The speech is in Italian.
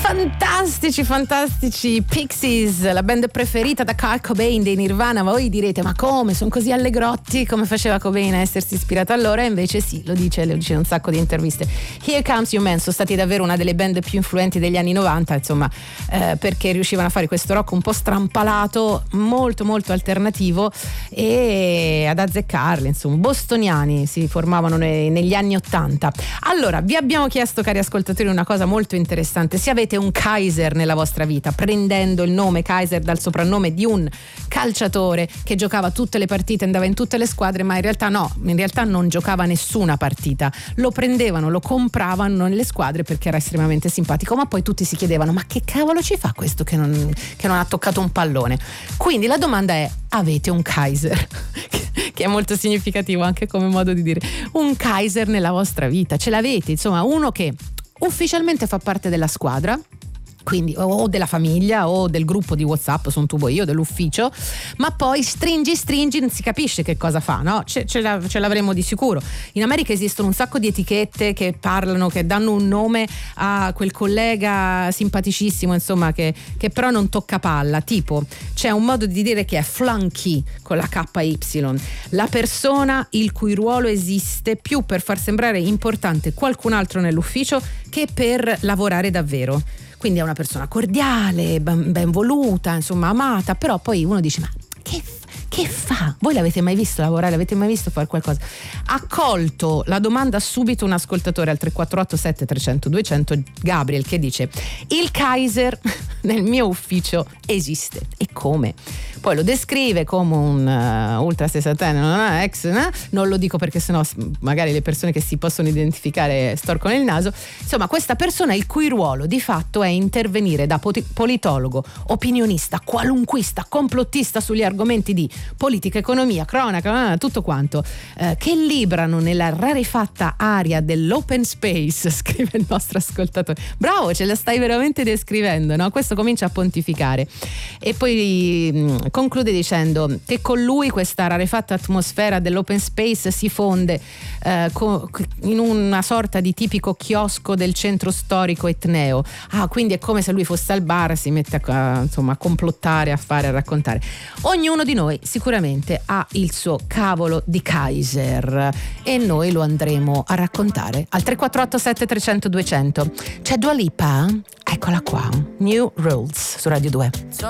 Fantastici Pixies, la band preferita da Kurt Cobain dei Nirvana. Voi direte: ma come, sono così allegrotti? Come faceva Cobain a essersi ispirato a loro? E invece sì, lo dice in un sacco di interviste. Here Comes Your Man sono stati davvero una delle band più influenti degli anni 90, insomma, perché riuscivano a fare questo rock un po' strampalato, molto molto alternativo, e ad azzeccarli, insomma. Bostoniani si formavano negli anni 80. Allora, vi abbiamo chiesto, cari ascoltatori, una cosa molto interessante: se avete un Kaiser nella vostra vita, prendendo il nome Kaiser dal soprannome di un calciatore che giocava tutte le partite, andava in tutte le squadre, ma in realtà non giocava nessuna partita, lo prendevano, lo compravano nelle squadre perché era estremamente simpatico, ma poi tutti si chiedevano: ma che cavolo ci fa questo che non ha toccato un pallone? Quindi la domanda è: avete un Kaiser? Che è molto significativo anche come modo di dire, un Kaiser nella vostra vita, ce l'avete? Insomma, uno che ufficialmente fa parte della squadra, quindi o della famiglia o del gruppo di WhatsApp, sono tu vuoi io, dell'ufficio, ma poi stringi non si capisce che cosa fa, no? Ce l'avremo di sicuro. In America esistono un sacco di etichette che parlano, che danno un nome a quel collega simpaticissimo, insomma, che però non tocca palla. Tipo, c'è un modo di dire che è flunky con la KY, la persona il cui ruolo esiste più per far sembrare importante qualcun altro nell'ufficio che per lavorare davvero. Quindi è una persona cordiale, ben voluta, insomma amata, però poi uno dice: ma che fa? Voi l'avete mai visto lavorare? L'avete mai visto fare qualcosa? Ha colto la domanda subito un ascoltatore al 348 7300 200, Gabriel, che dice: il Kaiser nel mio ufficio esiste. E come? Poi lo descrive come un ultra sessantenne, non lo dico perché sennò magari le persone che si possono identificare storcono il naso. Insomma, questa persona il cui ruolo di fatto è intervenire da politologo, opinionista, qualunquista, complottista sugli argomenti di politica, economia, cronaca, tutto quanto, che librano nella rarefatta area dell'open space, scrive il nostro ascoltatore. Bravo, ce la stai veramente descrivendo, no? Questo comincia a pontificare e poi conclude dicendo che con lui questa rarefatta atmosfera dell'open space si fonde in una sorta di tipico chiosco del centro storico etneo. Quindi è come se lui fosse al bar, si mette a complottare, a raccontare. Ognuno di noi sicuramente ha il suo cavolo di Kaiser e noi lo andremo a raccontare al 348 7300 200. C'è Dua Lipa, eccola qua, New Rules su Radio 2.